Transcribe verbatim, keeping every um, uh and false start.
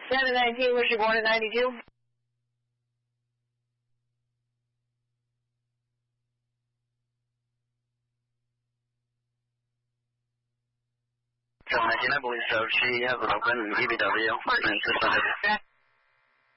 seven nineteen, was she born in ninety-two? seven nineteen, I believe so. She has an open E B W. Maintenance is